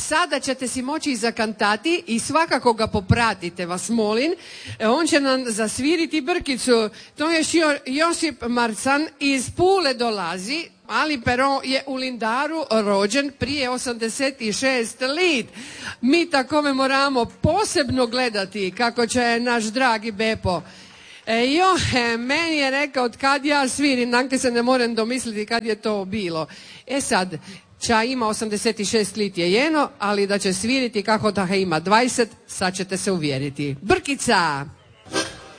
sada ćete si moći zakantati i svakako ga popratite, vas molim. On će nam zasviriti Brkicu. To je Josip Marcan iz Pule dolazi, ali Peron je u Lindaru rođen prije 86 lit. Mi takome moramo posebno gledati kako će naš dragi Bepo. Meni je rekao od kad ja svirim, nanke se ne moram domisliti kad je to bilo. Sad, ča ima 86 lit je jeno, ali da će sviriti kako da ima 20, sad ćete se uvjeriti. Brkica!